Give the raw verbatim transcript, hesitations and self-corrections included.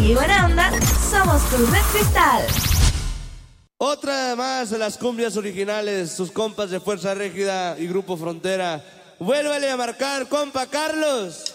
y buena onda, somos Cruz de Cristal. Otra más de las cumbias originales, sus compas de Fuerza Régida y Grupo Frontera. Vuélvale a marcar, compa Carlos.